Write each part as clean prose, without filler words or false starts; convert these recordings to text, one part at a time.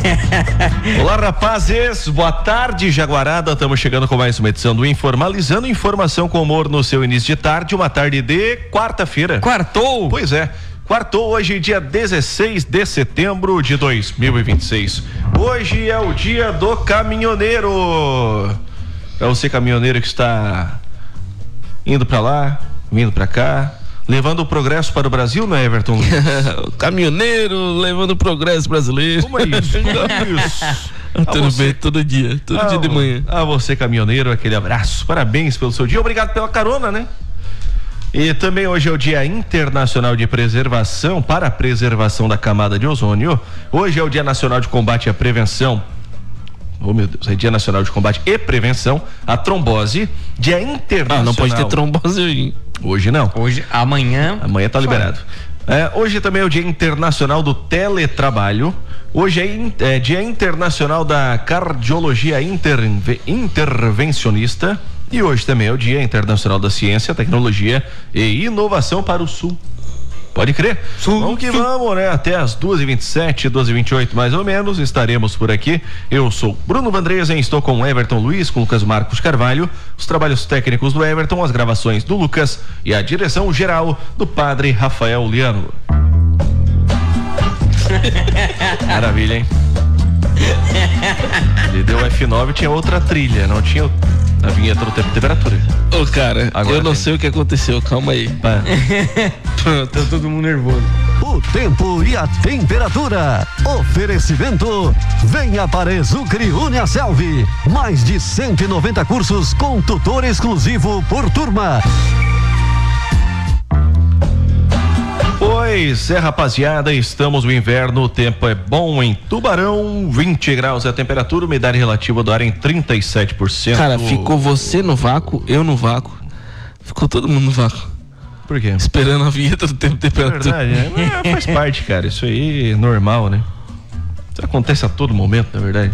Olá, rapazes, boa tarde, Jaguarada. Estamos chegando com mais uma edição do Informalizando, informação com humor no seu início de tarde, uma tarde de quarta-feira. Quartou? Pois é, quartou hoje, dia 16 de setembro de 2026. Hoje é o dia do caminhoneiro. É você, caminhoneiro, que está indo pra lá, vindo pra cá, levando o progresso para o Brasil, não é, Everton? Caminhoneiro levando o progresso brasileiro. Como é isso? Como é isso? Tudo bem, todo dia de manhã. A você, caminhoneiro, aquele abraço. Parabéns pelo seu dia, obrigado pela carona, né? E também hoje é o Dia Internacional de Preservação, para a preservação da camada de ozônio. Hoje é o Dia Nacional de Combate à Prevenção. Oh, meu Deus, é Dia Nacional de Combate e Prevenção à Trombose. Dia Internacional. Não pode ter trombose hoje. Hoje não. Hoje, amanhã tá liberado. Hoje também é o Dia Internacional do Teletrabalho. Hoje é Dia Internacional da Cardiologia Intervencionista. E hoje também é o Dia Internacional da Ciência, Tecnologia e Inovação para o Sul. Pode crer? Vamos que vamos, né? Até as 2h27, 2h28 mais ou menos, estaremos por aqui. Eu sou Bruno Vandresen, estou com Everton Luiz, com Lucas Marcos Carvalho, os trabalhos técnicos do Everton, as gravações do Lucas e a direção geral do Padre Rafael Liano. Maravilha, hein? Ele deu F9 e tinha outra trilha, não tinha a vinheta do tempo e temperatura. Ô, cara, agora eu não sei o que aconteceu, calma aí. Tá todo mundo nervoso. O tempo e a temperatura. Oferecimento. Venha para Exucre Uniaselv. Mais de 190 cursos com tutor exclusivo por turma. Pois é, rapaziada, estamos no inverno, o tempo é bom em Tubarão, 20 graus a temperatura, umidade relativa do ar em 37%. Cara, ficou você no vácuo, eu no vácuo, ficou todo mundo no vácuo. Por quê? Esperando a vinheta do tempo e temperatura. Verdade, faz parte, cara, isso aí é normal, né? Isso acontece a todo momento, na verdade.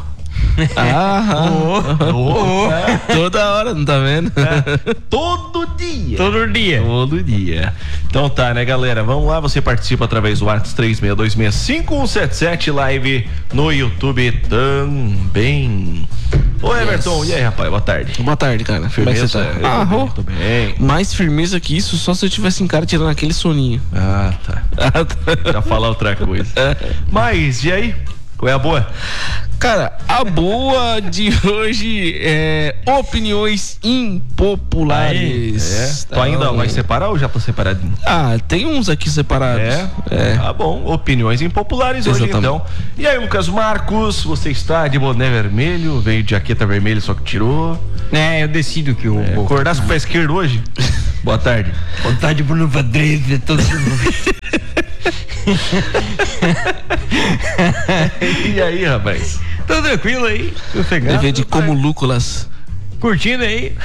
Toda hora, não tá vendo? Todo dia. Todo dia. Então tá, né, galera? Vamos lá, você participa através do WhatsApp 36265177, live no YouTube também. Ô, Everton, e aí, rapaz? Boa tarde. Boa tarde, cara. Firmeza? Como é que você tá? Tô bem. Mais firmeza que isso, só se eu tivesse em cara tirando aquele soninho. Tá. Já falar outra coisa. Mas, e aí? Qual é a boa? Cara, a boa de hoje é opiniões impopulares. Tu ainda vai separar ou já tá separadinho? Tem uns aqui separados. Tá bom, opiniões impopulares. Exatamente. Hoje então. E aí, Lucas Marcos, você está de boné vermelho, veio de jaqueta vermelha, só que tirou. Eu decido que eu vou. Acordasse com o pé esquerdo hoje? Boa tarde. Boa tarde, Bruno Vandresen, todo mundo. E aí, rapaz? Tô tranquilo aí, sossegado. Dever de como lúculas. Curtindo aí.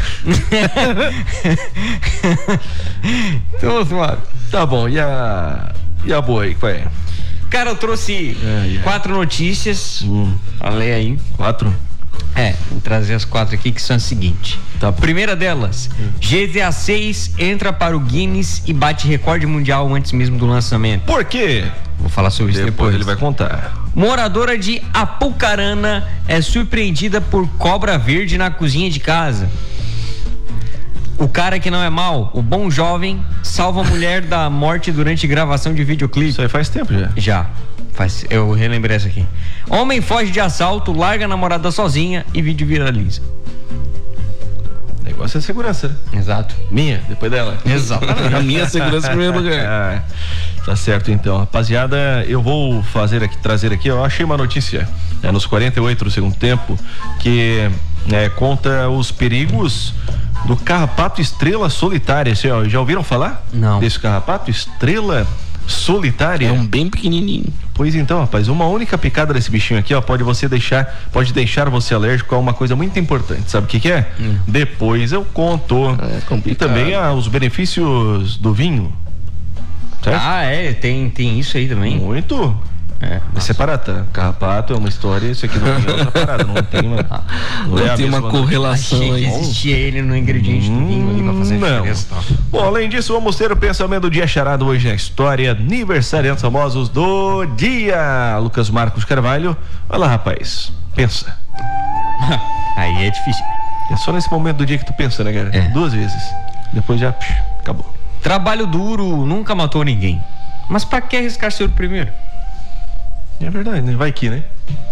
Então, suave. Tá bom, e a boa aí, qual é? Cara, eu trouxe 4 notícias. Falei aí. 4? Vou trazer as 4 aqui, que são as seguintes. Tá. Primeira delas, GTA 6 entra para o Guinness e bate recorde mundial antes mesmo do lançamento. Por quê? Vou falar sobre isso depois. Ele vai contar. Moradora de Apucarana é surpreendida por cobra verde na cozinha de casa. O cara que não é mau, o bom jovem, salva a mulher da morte durante gravação de videoclipe. Isso aí faz tempo já. Eu relembrei essa aqui. Homem foge de assalto, larga a namorada sozinha e vídeo viraliza. O negócio é segurança, né? Exato. Minha, depois dela. Exatamente. A minha segurança em primeiro lugar. Tá certo, então. Rapaziada, eu vou trazer aqui, eu achei uma notícia nos 48 do segundo tempo que conta os perigos do carrapato estrela solitária. Já ouviram falar? Não. Desse carrapato estrela solitária? É um bem pequenininho. Pois então, rapaz, uma única picada desse bichinho aqui, pode deixar você alérgico a uma coisa muito importante. Sabe o que é? Depois eu conto. E também os benefícios do vinho. Certo? Tem isso aí também. Muito. É separata. Carrapato é uma história, isso aqui não é outra parada, não tem uma correlação Achei aí. que existia ele no ingrediente do vinho ali pra fazer diferença. Tá? Bom, além disso, vamos ter o pensamento do dia charado hoje na história, aniversariantes famosos do dia. Lucas Marcos Carvalho, vai lá, rapaz, pensa. Aí é difícil. É só nesse momento do dia que tu pensa, né, cara? 2 vezes. Depois já, acabou. Trabalho duro nunca matou ninguém. Mas pra que arriscar ser o primeiro? É verdade, né? Vai que, né?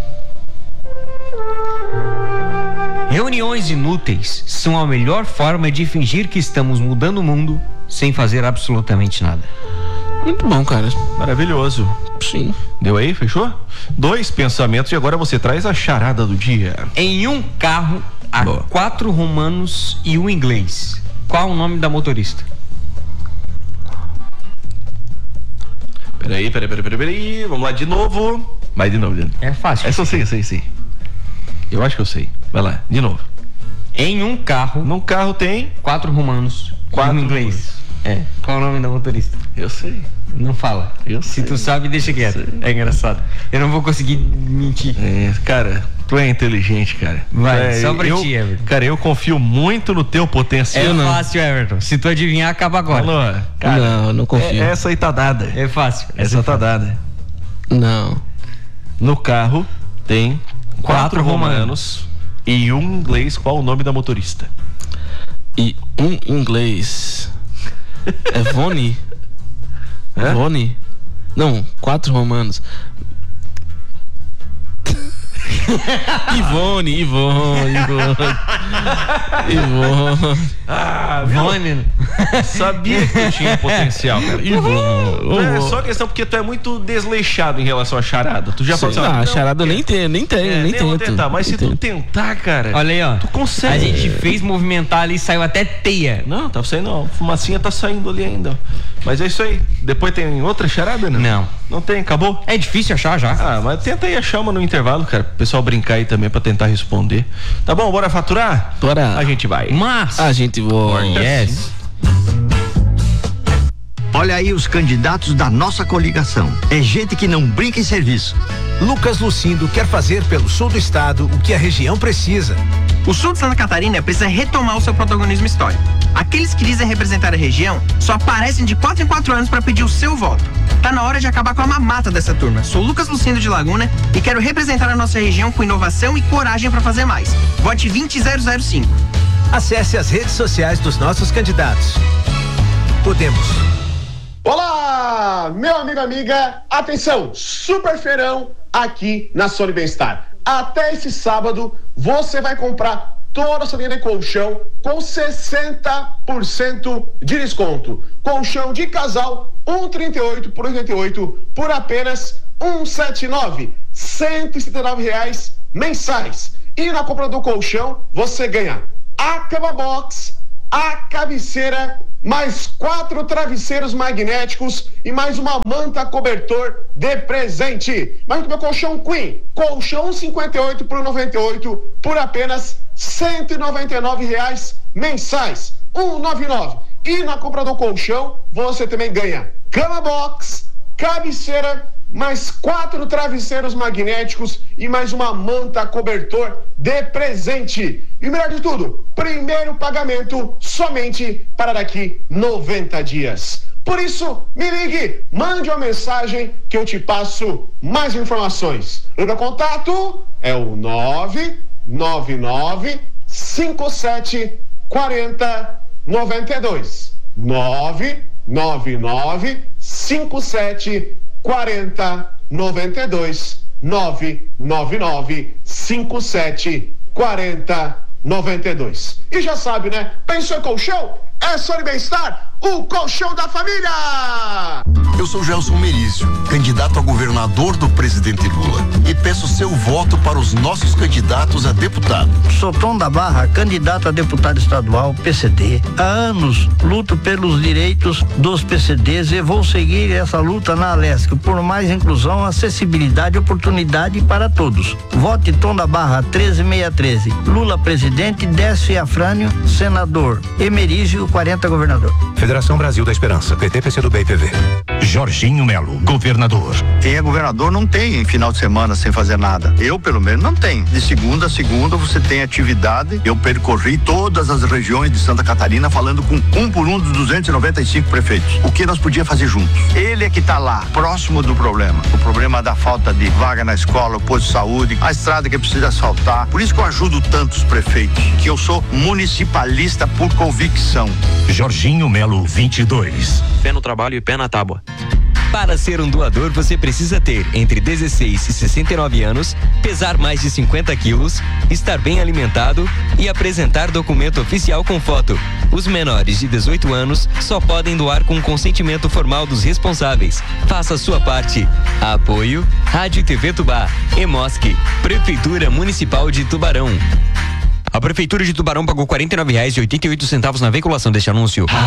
Reuniões inúteis são a melhor forma de fingir que estamos mudando o mundo sem fazer absolutamente nada. Muito bom, cara. Maravilhoso. Sim. Deu aí? Fechou? 2 pensamentos e agora você traz a charada do dia. Em um carro há 4 romanos e 1 inglês. Qual o nome da motorista? Peraí. Vamos lá de novo. Vai de novo, Leandro. É fácil. Essa eu sei. Eu acho que eu sei. Vai lá, de novo. Em um carro, Num carro tem 4 romanos, 4 1 inglês. Qual o nome da motorista? Eu sei. Não fala. Se tu sabe, deixa quieto. É engraçado. Eu não vou conseguir mentir. Cara, tu é inteligente, cara. Vai, só pra ti, Everton. Cara, eu confio muito no teu potencial. É fácil, Everton. Se tu adivinhar, acaba agora. Alô, cara, não confio. Essa aí tá dada. É fácil. Essa tá dada. Não. No carro tem 4 romanos e 1 inglês. Qual o nome da motorista? E 1 inglês. É Vone? É? Vone? Não, 4 romanos. Ivone. Vone. Sabia que tu tinha potencial, cara. É só questão porque tu é muito desleixado em relação à charada. Tu já falou a charada eu nem vou tento. tentar, mas se tu tentar, cara. Olha aí, ó. Tu consegue. A gente fez movimentar ali e saiu até teia. Não, tá saindo, não. Fumacinha tá saindo ali ainda. Mas é isso aí. Depois tem outra charada, não? Não. Não tem, acabou? É difícil achar já. Ah, mas tenta aí achar uma no intervalo, cara. O pessoal brincar aí também pra tentar responder. Tá bom, bora faturar? Bora. A gente vai. Mas A gente voa. yes. Olha aí os candidatos da nossa coligação. É gente que não brinca em serviço. Lucas Lucindo quer fazer pelo sul do estado o que a região precisa. O sul de Santa Catarina precisa retomar o seu protagonismo histórico. Aqueles que dizem representar a região só aparecem de 4 em 4 anos para pedir o seu voto. Tá na hora de acabar com a mamata dessa turma. Sou Lucas Lucindo de Laguna e quero representar a nossa região com inovação e coragem para fazer mais. Vote 20005. Acesse as redes sociais dos nossos candidatos. Podemos. Olá, meu amigo, amiga, atenção, super feirão aqui na Sony Bem-Estar. Até esse sábado você vai comprar toda a sua linha de colchão com 60% de desconto. Colchão de casal 138 por 88 por apenas 179, R$179 mensais. E na compra do colchão você ganha a cama box, a cabeceira, mais 4 travesseiros magnéticos e mais uma manta cobertor de presente. Mas o meu colchão Queen, colchão 58 por 98 por apenas R$199 mensais, 199. E na compra do colchão você também ganha cama box, cabeceira, mais 4 travesseiros magnéticos e mais uma manta cobertor de presente. E o melhor de tudo, primeiro pagamento somente para daqui 90 dias. Por isso, me ligue, mande uma mensagem que eu te passo mais informações. O meu contato é o 999 57 40 92. 999 57 40 92. 999 57 40 92. E já sabe, né? Pensou em colchão? É Sony Bem-Estar, o colchão da família! Eu sou Gelson Merizio, candidato a governador do presidente Lula, e peço seu voto para os nossos candidatos a deputado. Sou Tom da Barra, candidato a deputado estadual PCD. Há anos luto pelos direitos dos PCDs e vou seguir essa luta na Alesc por mais inclusão, acessibilidade e oportunidade para todos. Vote Tom da Barra 13613. Lula presidente, Décio Afrânio senador. Emerígio 40, governador. Federação Brasil da Esperança, PT, PCdoB e PV. Jorginho Melo, governador. Quem é governador não tem final de semana sem fazer nada. Eu, pelo menos, não tenho. De segunda a segunda você tem atividade. Eu percorri todas as regiões de Santa Catarina falando com um por um dos 295 prefeitos. O que nós podíamos fazer juntos? Ele é que está lá, próximo do problema. O problema da falta de vaga na escola, o posto de saúde, a estrada que precisa asfaltar. Por isso que eu ajudo tantos prefeitos, que eu sou municipalista por convicção. Jorginho Melo, 22. Pé no trabalho e pé na tábua. Para ser um doador, você precisa ter entre 16 e 69 anos, pesar mais de 50 quilos, estar bem alimentado e apresentar documento oficial com foto. Os menores de 18 anos só podem doar com consentimento formal dos responsáveis. Faça a sua parte. Apoio Rádio e TV Tubá, EMOSC, Prefeitura Municipal de Tubarão. A Prefeitura de Tubarão pagou R$ 49,88 na veiculação deste anúncio.